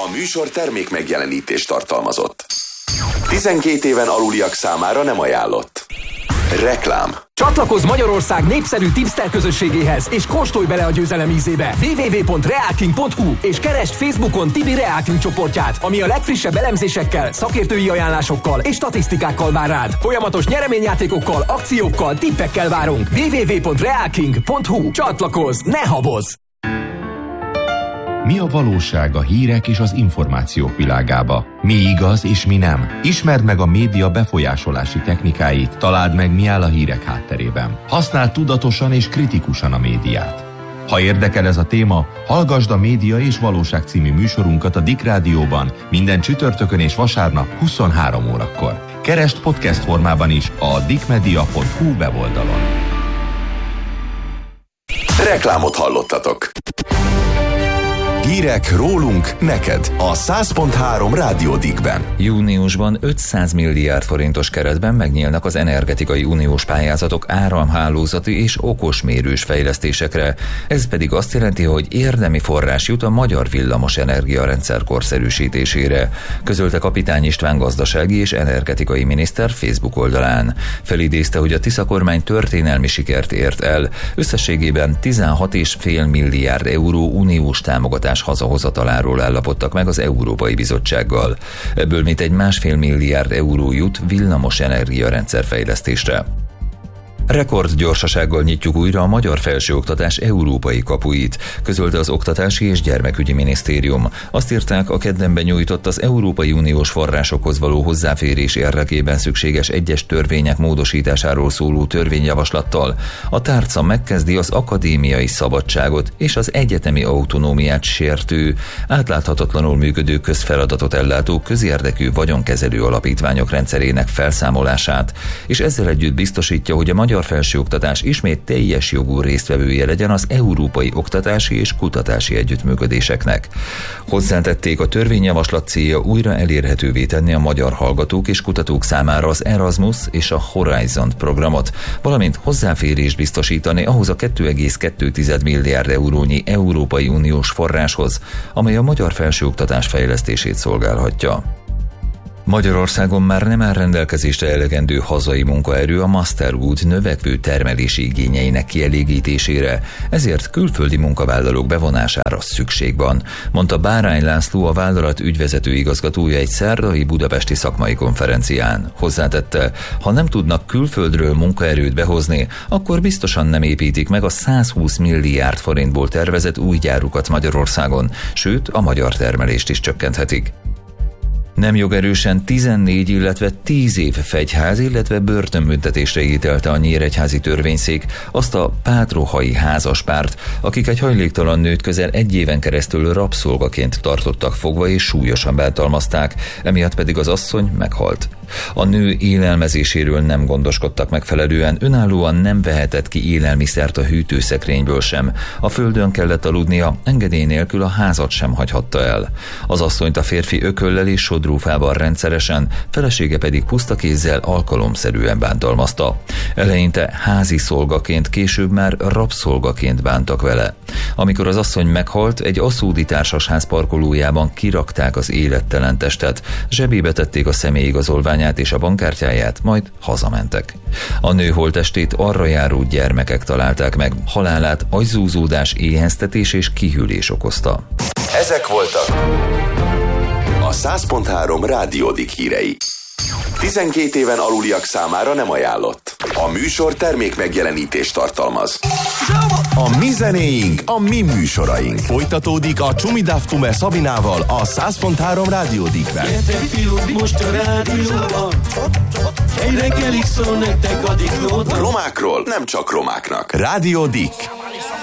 A műsor termék megjelenítést tartalmazott. 12 éven aluliak számára nem ajánlott. Reklám. Csatlakozz Magyarország népszerű tipster közösségéhez, és kóstolj bele a győzelem ízébe. www.realking.hu és keresd Facebookon Tibi Realking csoportját, ami a legfrissebb elemzésekkel, szakértői ajánlásokkal és statisztikákkal vár rád. Folyamatos nyereményjátékokkal, akciókkal, tippekkel várunk. www.realking.hu. Csatlakozz, ne habozz! Mi a valóság a hírek és az információk világába? Mi igaz és mi nem? Ismerd meg a média befolyásolási technikáit, találd meg, mi áll a hírek hátterében. Használd tudatosan és kritikusan a médiát. Ha érdekel ez a téma, hallgasd a Média és Valóság című műsorunkat a Dick Rádióban minden csütörtökön és vasárnap 23 órakor. Keresd podcast formában is a dickmedia.hu weboldalon. Reklámot hallottatok. Hírek rólunk, neked a 100.3 Rádió Dickben. Júniusban 500 milliárd forintos keretben megnyílnak az energetikai uniós pályázatok áramhálózati és okosmérős fejlesztésekre. Ez pedig azt jelenti, hogy érdemi forrás jut a magyar villamos energiarendszer korszerűsítésére, közölte Kapitány István gazdasági és energetikai miniszter Facebook oldalán. Felidézte, hogy a Tisza kormány történelmi sikert ért el, összességében 16,5 milliárd euró uniós támogatás hazahozataláról állapodtak meg az Európai Bizottsággal. Ebből mintegy 1,5 milliárd euró jut villamos energiarendszer fejlesztésre. Rekordgyorsasággal nyitjuk újra a magyar felsőoktatás európai kapuit, közölte az Oktatási és Gyermekügyi Minisztérium. Azt írták, a kedden benyújtott az Európai Uniós forrásokhoz való hozzáférés érdekében szükséges egyes törvények módosításáról szóló törvényjavaslattal. A tárca megkezdi az akadémiai szabadságot és az egyetemi autonómiát sértő, átláthatatlanul működő közfeladatot ellátó közérdekű vagyonkezelő alapítványok rendszerének felszámolását, és ezzel együtt biztosítja, hogy a magyar felsőoktatás ismét teljes jogú résztvevője legyen az európai oktatási és kutatási együttműködéseknek. Hozzátették, a törvényjavaslat célja újra elérhetővé tenni a magyar hallgatók és kutatók számára az Erasmus és a Horizon programot, valamint hozzáférést biztosítani ahhoz a 2,2 milliárd eurónyi Európai Uniós forráshoz, amely a magyar felsőoktatás fejlesztését szolgálhatja. Magyarországon már nem áll rendelkezésre elegendő hazai munkaerő a Masterwood növekvő termelési igényeinek kielégítésére, ezért külföldi munkavállalók bevonására szükség van, mondta Bárány László, a vállalat ügyvezető igazgatója egy szerdai budapesti szakmai konferencián. Hozzátette, ha nem tudnak külföldről munkaerőt behozni, akkor biztosan nem építik meg a 120 milliárd forintból tervezett új gyárukat Magyarországon, sőt a magyar termelést is csökkenthetik. Nem jogerősen 14, illetve 10 év fegyház, illetve börtönbüntetésre ítélte a nyíregyházi törvényszék azt a pátrohai házaspárt, akik egy hajléktalan nőt közel 1 éven keresztül rabszolgaként tartottak fogva és súlyosan bántalmazták, emiatt pedig az asszony meghalt. A nő élelmezéséről nem gondoskodtak megfelelően, önállóan nem vehetett ki élelmiszert a hűtőszekrényből sem. A földön kellett aludnia, engedély nélkül a házat sem hagyhatta el. Az asszonyt a férfi ököllel és sodrófával rendszeresen, felesége pedig puszta kézzel alkalomszerűen bántalmazta. Eleinte házi szolgaként, később már rabszolgaként bántak vele. Amikor az asszony meghalt, egy aszódi társasház parkolójában kirakták az élettelen testet, zsebébe tették a személyigazolványát és a bankkártyáját, majd hazamentek. A nő holttestét arra járó gyermekek találták meg, halálát agyzúzódás, éheztetés és kihűlés okozta. Ezek voltak a 100.3 Rádió Dick hírei. 12 éven aluliak számára nem ajánlott. A műsor termék megjelenítést tartalmaz. A mi zenéink, a mi műsoraink. Folytatódik a Csumidaftume Szabinával a 100.3 Rádió Dickben. Gyertek fiúk, most a rádióban, egy reggelig szól nektek a Dick Nóta. Romákról nem csak romáknak. Rádió Dick.